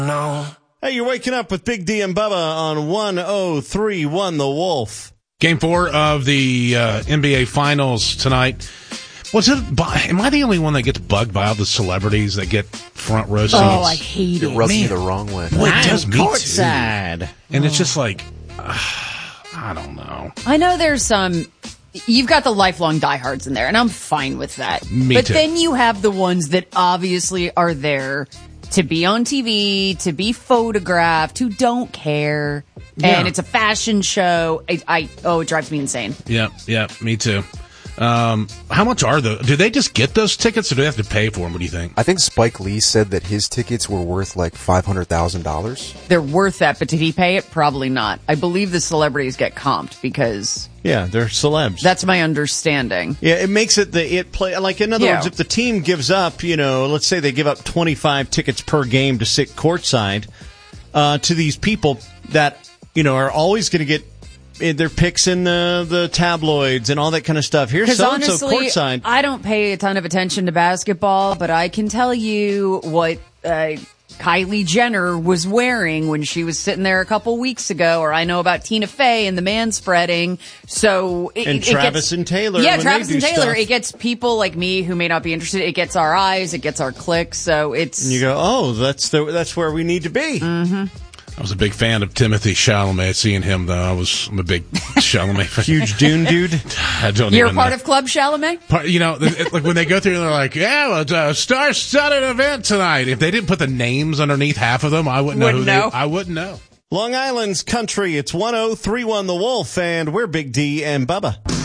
No. Hey, you're waking up with Big D and Bubba on 103.1 The Wolf. Game 4 of the NBA Finals tonight. Am I the only one that gets bugged by all the celebrities that get front row seats? Oh, I hate it. It rubs me the wrong way. Well, it does me courtside. too. And it's just like, I don't know. I know there's some. You've got the lifelong diehards in there, and I'm fine with that. Me too. Then you have the ones that obviously are there to be on TV, to be photographed, who don't care, and it's a fashion show. It drives me insane. Yeah, me too. How much are those? Do they just get those tickets, or do they have to pay for them? What do you think? I think Spike Lee said that his tickets were worth like $500,000. They're worth that, but did he pay it? Probably not. I believe the celebrities get comped because... Yeah, they're celebs. That's my understanding. Yeah, it makes it like, in other words, if the team gives up, let's say they give up 25 tickets per game to sit courtside, to these people that, are always going to get their picks in the tabloids and all that kind of stuff. Here's so-and-so courtside. I don't pay a ton of attention to basketball, but I can tell you what Kylie Jenner was wearing when she was sitting there a couple weeks ago, or I know about Tina Fey and the man spreading. So Travis and Taylor. Yeah, Travis and Taylor. Stuff. It gets people like me who may not be interested. It gets our eyes. It gets our clicks. So it's. And you go, that's where we need to be. Mm-hmm. I was a big fan of Timothée Chalamet. Seeing him, though, I'm a big Chalamet fan. Huge Dune dude. You're a part of Club Chalamet? Like when they go through, they're like, it's a star-studded event tonight. If they didn't put the names underneath half of them, I wouldn't know. I wouldn't know. Long Island's country. It's 103.1 The Wolf, and we're Big D and Bubba.